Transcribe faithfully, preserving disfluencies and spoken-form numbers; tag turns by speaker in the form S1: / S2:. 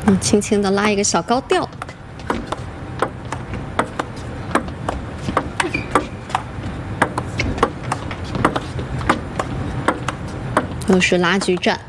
S1: 嗯，轻轻的拉一个小高调。又是拉锯战。